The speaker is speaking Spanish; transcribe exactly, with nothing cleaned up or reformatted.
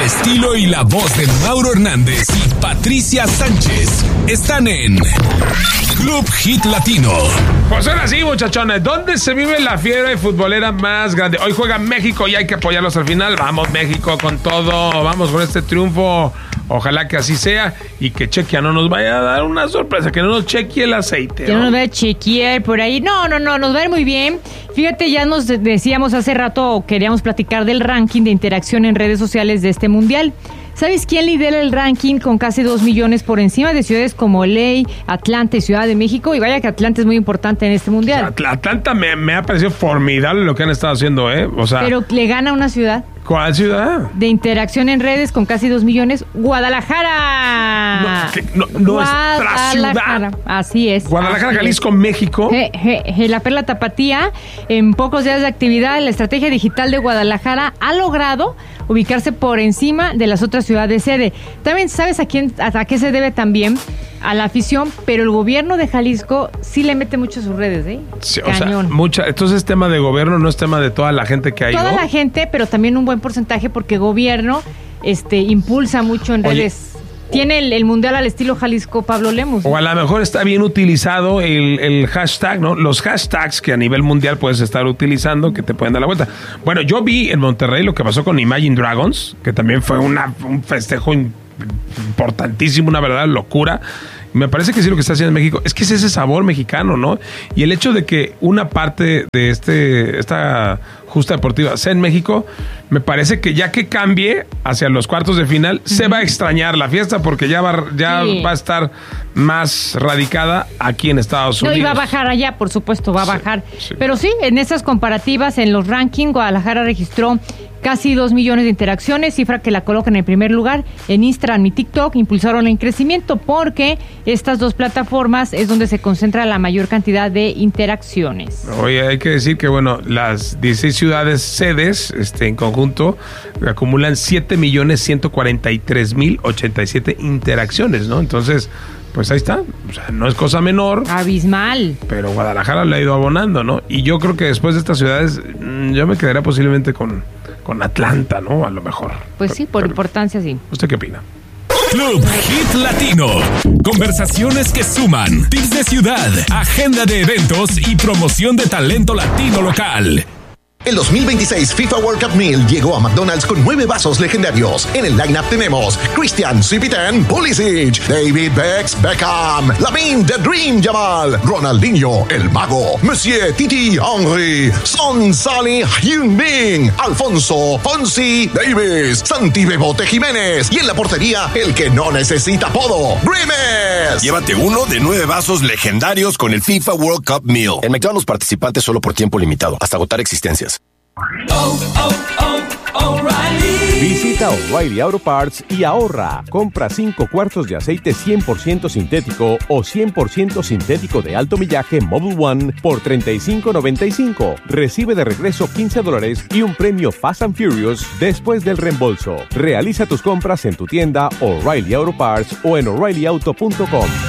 estilo y la voz de Mauro Hernández y Patricia Sánchez están en Club Hit Latino. Pues ahora sí, muchachones, ¿dónde se vive la fiebre futbolera más grande? Hoy juega México y hay que apoyarlos al final. Vamos, México, con todo. Vamos con este triunfo. Ojalá que así sea y que Chequia no nos vaya a dar una sorpresa, que no nos chequee el aceite. Que no, no nos vaya a chequear por ahí. No, no, no, nos va a ir muy bien. Fíjate, ya nos decíamos hace rato, queríamos platicar del ranking de interacción en redes sociales de este mundial. ¿Sabes quién lidera el ranking con casi dos millones por encima de ciudades como L A, Atlanta y Ciudad de México? Y vaya que Atlanta es muy importante en este mundial. O sea, Atlanta me, me ha parecido formidable lo que han estado haciendo, ¿eh? O sea, pero le gana una ciudad. ¿Cuál ciudad? De interacción en redes con casi dos millones. ¡Guadalajara! No, que, no, nuestra ciudad. Así es. Guadalajara, así Jalisco, es. México. Je, je, je, la Perla Tapatía, en pocos días de actividad, la estrategia digital de Guadalajara ha logrado ubicarse por encima de las otras ciudades sede. También, ¿sabes a quién, a, a qué se debe también? A la afición, pero el gobierno de Jalisco sí le mete mucho a sus redes, ¿eh? Sí, o sea, mucha, entonces es tema de gobierno, no es tema de toda la gente que hay. Toda ¿no? la gente, pero también un buen porcentaje porque gobierno este impulsa mucho en Oye, redes. Tiene el, el mundial al estilo Jalisco Pablo Lemus. O a lo mejor está bien utilizado el, el hashtag, ¿no? Los hashtags que a nivel mundial puedes estar utilizando, que te pueden dar la vuelta. Bueno, yo vi en Monterrey lo que pasó con Imagine Dragons, que también fue una, un festejo importantísimo, una verdadera locura. Me parece que sí lo que está haciendo en México es que es ese sabor mexicano, ¿no? Y el hecho de que una parte de este esta justa deportiva sea en México, me parece que ya que cambie hacia los cuartos de final, uh-huh. se va a extrañar la fiesta porque ya va, ya sí. va a estar más radicada aquí en Estados Unidos. No, y va a bajar allá, por supuesto, va a bajar. Sí, sí. Pero sí, en esas comparativas, en los rankings, Guadalajara registró casi dos millones de interacciones, cifra que la coloca en el primer lugar. En Instagram y TikTok impulsaron el crecimiento porque estas dos plataformas es donde se concentra la mayor cantidad de interacciones. Oye, hay que decir que, bueno, las dieciséis ciudades sedes este, en conjunto acumulan siete millones ciento cuarenta y tres mil ochenta y siete interacciones, ¿no? Entonces, pues ahí está. O sea, no es cosa menor. Abismal. Pero Guadalajara le ha ido abonando, ¿no? Y yo creo que después de estas ciudades, yo me quedaría posiblemente con... con Atlanta, ¿no? A lo mejor. Pues sí, por pero, importancia sí. ¿Usted qué opina? Club Hit Latino. Conversaciones que suman. Tips de ciudad, agenda de eventos y promoción de talento latino local. El dos mil veintiséis FIFA World Cup Meal llegó a McDonald's con nueve vasos legendarios. En el lineup tenemos Christian C P diez, Pulisic, David Becks Beckham, Lamine The Dream Yamal, Ronaldinho El Mago, Monsieur Titi Henry, Son Salih Heung-min, Alfonso Fonsi Davis, Santi Bebote Jiménez y en la portería el que no necesita apodo, Grimes. Llévate uno de nueve vasos legendarios con el FIFA World Cup Meal. En McDonald's participantes solo por tiempo limitado, hasta agotar existencias. Oh, oh, oh, O'Reilly. Visita O'Reilly Auto Parts y ahorra. Compra cinco cuartos de aceite cien por ciento sintético o cien por ciento sintético de alto millaje Model One por treinta y cinco noventa y cinco. Recibe de regreso quince dólares y un premio Fast and Furious después del reembolso. Realiza tus compras en tu tienda O'Reilly Auto Parts o en O'Reilly Auto punto com.